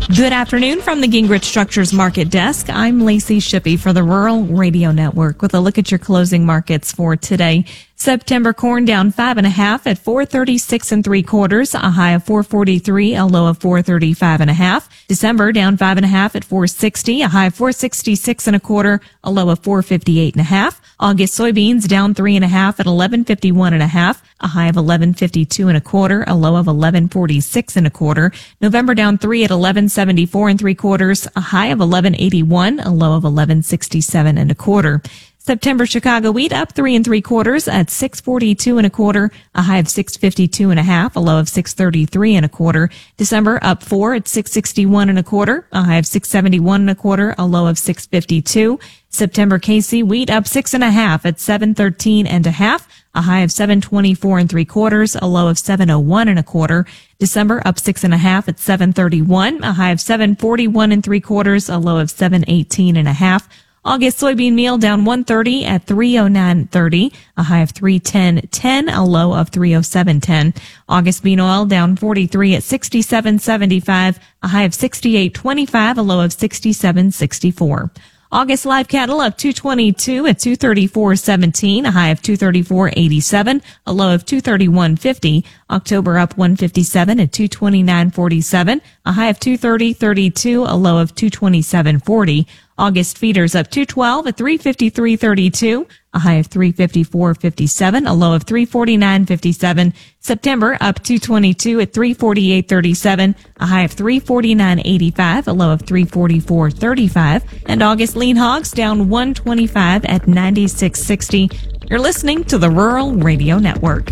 Good afternoon from the Gingrich Structures Market Desk. I'm Lacey Shippey for the Rural Radio Network with a look at your closing markets for today. September corn down 5.5 at 436 3/4, a high of 443, a low of 435 1/2. December down 5.5 at 460, a high of 466 1/4, a low of 458 1/2. August soybeans down 3.5 at 1151 1/2, a high of 1152 1/4, a low of 1146 1/4. November down 3 at 1174 3/4, a high of 1181, a low of 1167 1/4. September Chicago wheat up 3 3/4 at 642 1/4, a high of 652 1/2, a low of 633 1/4. December up 4 at 661 1/4, a high of 671 1/4, a low of 652. September KC wheat up 6.5 at 713 1/2, a high of 724 3/4, a low of 701 1/4. December up 6.5 at 731, a high of 741 3/4, a low of 718 1/2. August soybean meal down 130 at 309.30, a high of 310.10, a low of 307.10. August bean oil down 43 at 67.75, a high of 68.25, a low of 67.64. August live cattle up 222 at 234.17, a high of 234.87, a low of 231.50. October up 157 at 229.47, a high of 230.32, a low of 227.40. August feeders up 212 at 353.32, a high of 354.57, a low of 349.57. September up 222 at 348.37, a high of 349.85, a low of 344.35. And August lean hogs down 125 at 96.60. You're listening to the Rural Radio Network.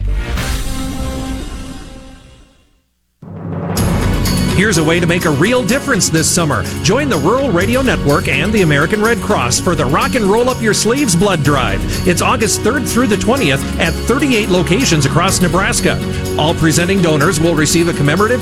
Here's a way to make a real difference this summer. Join the Rural Radio Network and the American Red Cross for the Rock and Roll Up Your Sleeves Blood Drive. It's August 3rd through the 20th at 38 locations across Nebraska. All presenting donors will receive a commemorative